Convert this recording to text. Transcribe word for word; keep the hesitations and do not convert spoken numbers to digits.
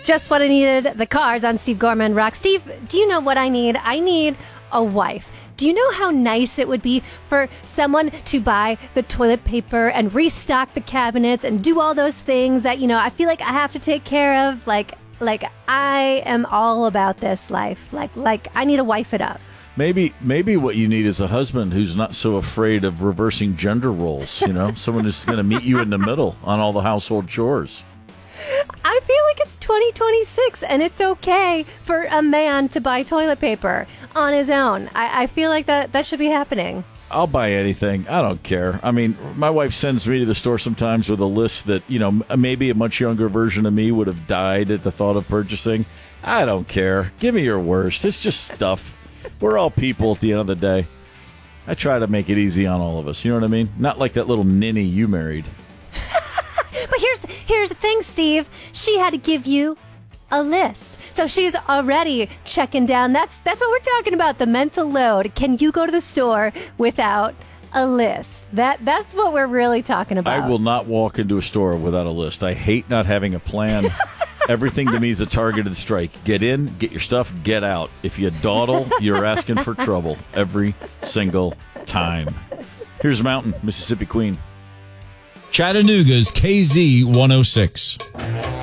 Just what I needed. The Cars on Steve Gorman Rock. Steve, do you know what I need? I need a wife. Do you know how nice it would be for someone to buy the toilet paper and restock the cabinets and do all those things that, you know, I feel like I have to take care of? Like, like I am all about this life. Like, like I need to wife it up. Maybe maybe what you need is a husband who's not so afraid of reversing gender roles, you know? Someone who's going to meet you in the middle on all the household chores. I feel like it's twenty twenty-six and it's okay for a man to buy toilet paper on his own. I, I feel like that, that should be happening. I'll buy anything. I don't care. I mean, my wife sends me to the store sometimes with a list that, you know, maybe a much younger version of me would have died at the thought of purchasing. I don't care. Give me your worst. It's just stuff. We're all people at the end of the day. I try to make it easy on all of us. You know what I mean? Not like that little ninny you married. But here's here's the thing, Steve. She had to give you a list. So she's already checking down. That's that's what we're talking about, the mental load. Can you go to the store without a list? That that's what we're really talking about. I will not walk into a store without a list. I hate not having a plan. Everything to me is a targeted strike. Get in, get your stuff, get out. If you dawdle, you're asking for trouble every single time. Here's Mountain, Mississippi Queen. Chattanooga's K Z one oh six.